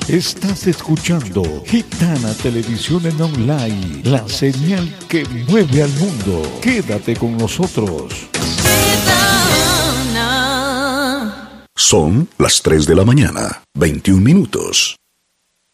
Estás escuchando Gitana Televisión en Online, la señal que mueve al mundo. Quédate con nosotros. Son las 3 de la mañana, 21 minutos.